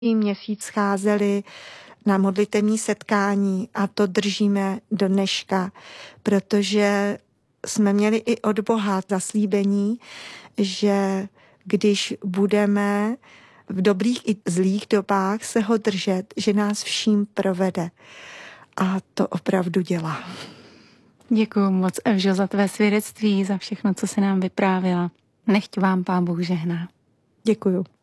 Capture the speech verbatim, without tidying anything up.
měsíc scházeli na modlitevní setkání a to držíme do dneška, protože jsme měli i od Boha zaslíbení, že když budeme v dobrých i zlých dobách se ho držet, že nás vším provede. A to opravdu dělá. Děkuju moc, Evžo, za tvé svědectví, za všechno, co se nám vyprávila. Nechť vám Pán Bůh žehná. Děkuju.